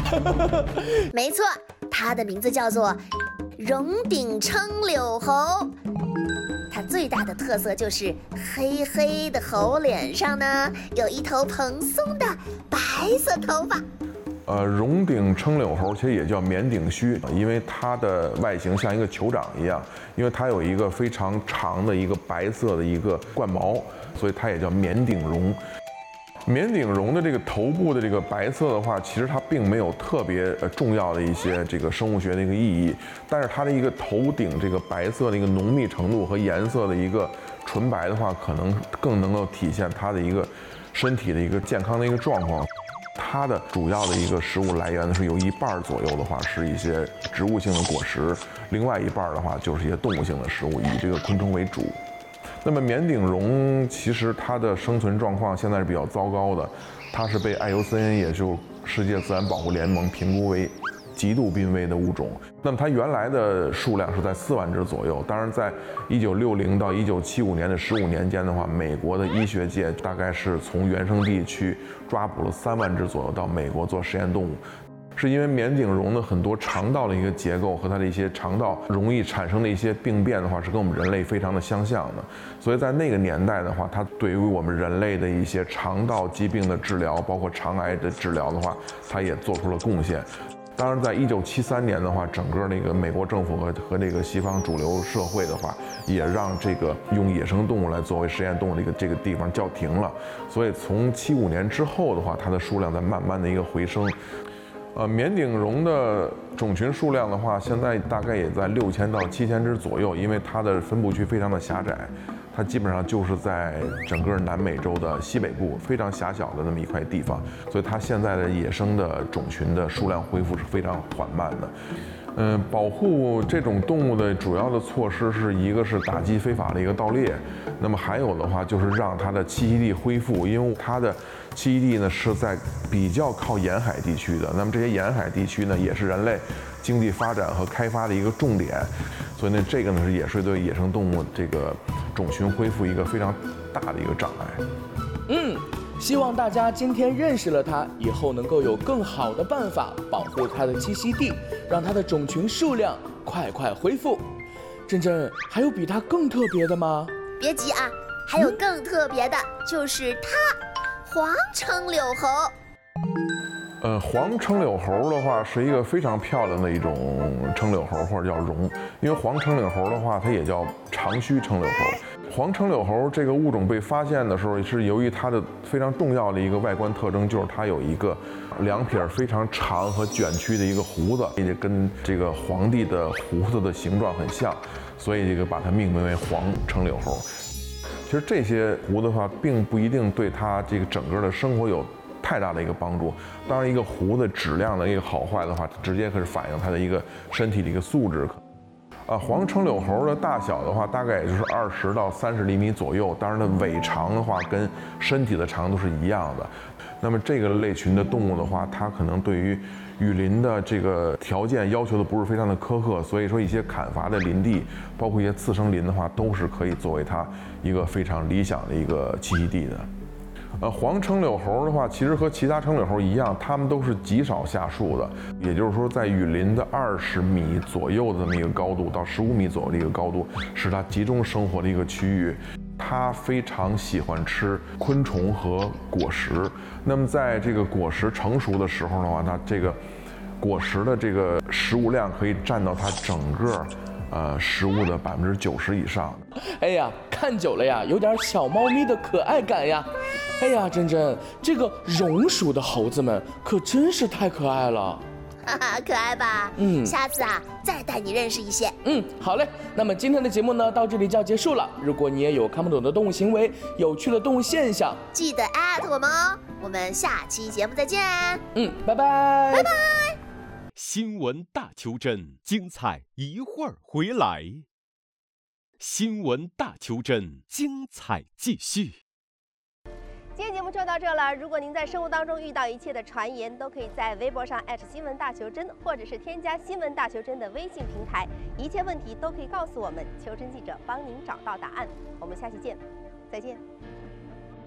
没错，它的名字叫做绒顶撑柳猴。它最大的特色就是黑黑的猴脸上呢有一头蓬松的白色头发。 绒顶撑柳猴其实也叫棉顶须，因为它的外形像一个酋长一样，因为它有一个非常长的一个白色的一个冠毛，所以它也叫棉顶绒。棉顶绒的这个头部的这个白色的话，其实它并没有特别重要的一些这个生物学的一个意义，但是它的一个头顶这个白色的一个浓密程度和颜色的一个纯白的话，可能更能够体现它的一个身体的一个健康的一个状况。它的主要的一个食物来源是有一半左右的话是一些植物性的果实，另外一半的话就是一些动物性的食物，以这个昆虫为主。那么棉顶绒其实它的生存状况现在是比较糟糕的，它是被 IUCN 也就世界自然保护联盟评估为极度濒危的物种。那么它原来的数量是在4万只左右，当然在1960到1975年的15年间的话，美国的医学界大概是从原生地去抓捕了3万只左右到美国做实验动物。是因为棉顶绒的很多肠道的一个结构和它的一些肠道容易产生的一些病变的话，是跟我们人类非常的相像的，所以在那个年代的话，它对于我们人类的一些肠道疾病的治疗，包括肠癌的治疗的话，它也做出了贡献。当然，在1973年的话，整个那个美国政府和这个西方主流社会的话，也让这个用野生动物来作为实验动物的这个地方叫停了。所以从75年之后的话，它的数量在慢慢的一个回升。棉顶绒的种群数量的话，现在大概也在6000到7000只左右，因为它的分布区非常的狭窄，它基本上就是在整个南美洲的西北部非常狭小的那么一块地方，所以它现在的野生的种群的数量恢复是非常缓慢的。保护这种动物的主要的措施是一个是打击非法的一个盗猎，那么还有的话就是让它的栖息地恢复，因为它的栖息地呢是在比较靠沿海地区的，那么这些沿海地区呢也是人类经济发展和开发的一个重点，所以呢这个呢也是对野生动物这个种群恢复一个非常大的一个障碍。 希望大家今天认识了它，以后能够有更好的办法保护它的栖息地，让它的种群数量快快恢复。珍珍，还有比它更特别的吗？ 别急啊，还有更特别的，就是它，黄撑柳猴。 黄撑柳猴的话是一个非常漂亮的一种撑柳猴，或者叫绒，因为黄撑柳猴的话，它也叫长须撑柳猴。黄撑柳猴这个物种被发现的时候，是由于它的非常重要的一个外观特征，就是它有一个2撇非常长和卷曲的一个胡子，也跟这个皇帝的胡子的形状很像，所以这个把它命名为黄撑柳猴。其实这些胡子的话，并不一定对它这个整个的生活有太大的一个帮助。当然，一个胡子质量的一个好坏的话，直接可是反映它的一个身体的一个素质。黄撑柳猴的大小的话，大概也就是20到30厘米左右。当然，它尾长的话跟身体的长度是一样的。那么这个类群的动物的话，它可能对于雨林的这个条件要求的不是非常的苛刻，所以说一些砍伐的林地，包括一些次生林的话，都是可以作为它一个非常理想的一个栖息地的。黄撑柳猴的话，其实和其他撑柳猴一样，它们都是极少下树的，也就是说，在雨林的20米左右的这么一个高度到15米左右的一个高度，是它集中生活的一个区域。它非常喜欢吃昆虫和果实。那么在这个果实成熟的时候的话，它这个果实的这个食物量可以占到它整个食物的90%以上。 哎呀，看久了呀，有点小猫咪的可爱感呀。哎呀，珍珍，这个绒属的猴子们可真是太可爱了。 哈哈，可爱吧？下次啊，再带你认识一些。 好嘞。那么今天的节目呢，到这里就要结束了。如果你也有看不懂的动物行为、有趣的动物现象， 记得@我们哦。我们下期节目再见。 拜拜， 拜拜。 新闻大秋真，精彩一会儿回来。新闻大秋真，精彩继续。 今天节目就到这了。如果您在生活当中遇到一切的传言，都可以在微博上新闻大求真，或者是添加新闻大求真的微信平台，一切问题都可以告诉我们，求真记者帮您找到答案。我们下期见，再见。